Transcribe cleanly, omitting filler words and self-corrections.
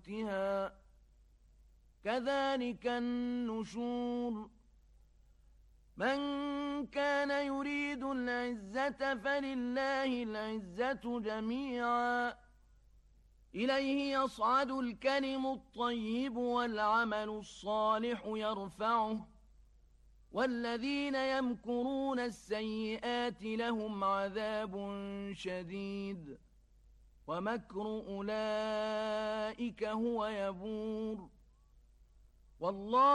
موتها كذلك النشور من كان يريد العزة فلله العزة جميعا إليه يصعد الكلم الطيب والعمل الصالح يرفعه والذين يمكرون السيئات لهم عذاب شديد ومكر أولئك هو يبور والله